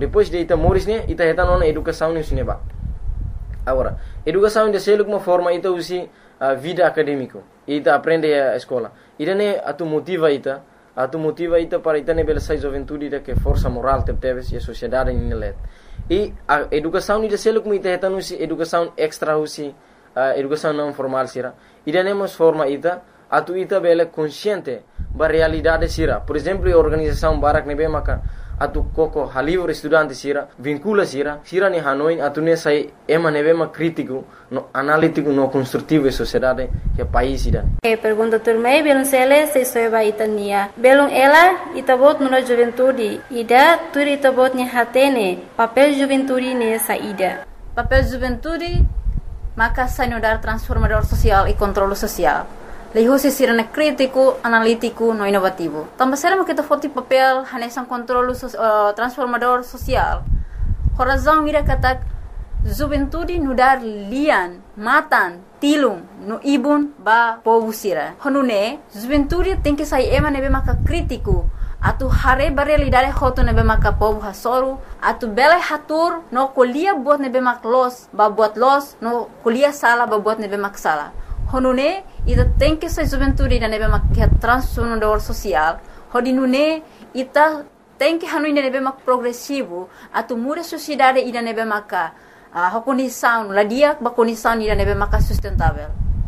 depois de ita moris ne ita heta nona educação ni sine ba. Agora, educação de selo uma forma ita usi vida acadêmico. Ita aprende a escola. Ita ne atu motiva ita para ita ne bela sai juventude ita que força moral teves e a sociedade ni let. E a educação ni de selo como ita heta nusi educação extra usi educação não formal sira. Ita ne mos forma ita atu ita bela consciente ba realidade sira. Por exemplo, a organização barak nebe maka atu koko halivre estudante sira vincula sira ni Hanoi atu ne sai ema nebe ma crítico no analítico no construtivo e sociedade que país sira. Pergunta turmei belum sele se soeba itania belum ela itabot no juventude ida turi itabot ni hatene papel juventude ne saída papel juventude maka sanudar transformador social e controle social. Lehusi sirene crítico, analítico, no inovativo. Também será que foti papel hanesan controle transformador social. Horazão ira katak juventude nudar lian, matan, tilung, no ibun ba povo sira. Honune juventude tem que sair ema nebe maka crítico. Atu hare realidade hoto nebe maka povo hasoru. Atu bele hatur no kuliah buat nebe mak los, ba buat los, no kuliah sala ba buat nebe mak sala. Honune ita tem que ser juventude da nebe mak transformador social. Hodinune ita tem que hanu nebe mak progressivo. Atu muda sociedade ida nebe maka condição, ladia ba condição ida nebe maka sustentável.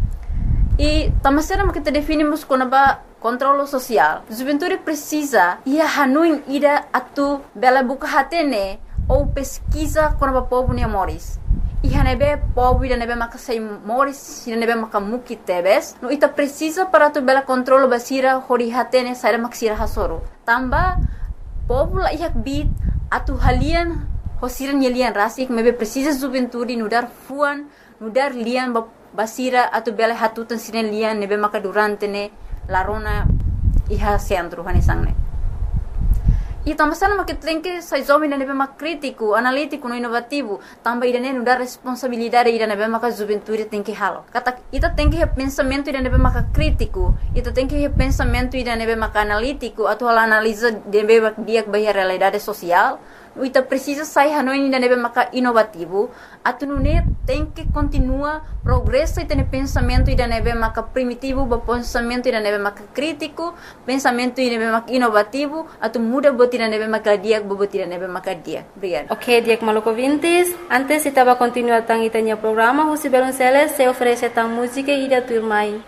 E tamasera mak kita definimos como ba controle social. Juventude precisa ia hanu ida atu bela buka hatene ou pesquisa como ba povo ni amoris. Ihanebe povo ida nebe maka sai moris ida nebe maka muki tebes no ita precisa para tu bela controle basira hori hatene sai maksira hasoro tamba povo la ihak bit atu halian hosiran yelian rasik mebe precisa juventude nudar fuan nudar lian basira atu bela hatutan sinen lian nebe maka durante ne larona iha centro hanesangne. E também sana que tem que sai jovem nebe mak crítico, analítico, no inovativo, também ida nenu dar responsabilidade ida nebe mak juventude tem que halo. Kata ita tem que pensamento ida nebe mak crítico, ita tem que pensamento ida nebe mak analítico, atau hal analisa nebe mak dia bahia realidade social. Ita precisa sair hanoi ida nebe mak inovativo, atu nune tem que continua progresso ida nebe pensamento ida nebe mak primitivo, ba pensamento ida nebe mak crítico, pensamento ida nebe mak inovativo, atu muda ida nebe maka dia bobo ida nebe maka dia. Obrigada. Ok, dia maluco vintes. Antes estava continuando tang itanya programa, José Belonceles se oferece tang música e da turma.